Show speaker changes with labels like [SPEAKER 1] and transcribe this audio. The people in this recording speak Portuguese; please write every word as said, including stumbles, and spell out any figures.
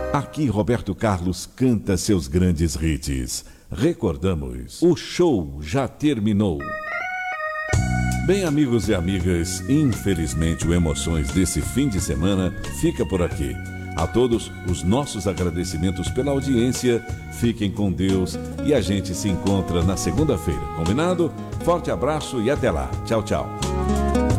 [SPEAKER 1] Aqui Roberto Carlos canta seus grandes hits. Recordamos, o show já terminou. Bem, amigos e amigas, infelizmente o Emoções desse fim de semana fica por aqui. A todos os nossos agradecimentos pela audiência, fiquem com Deus e a gente se encontra na segunda-feira, combinado? Forte abraço e até lá. Tchau, tchau.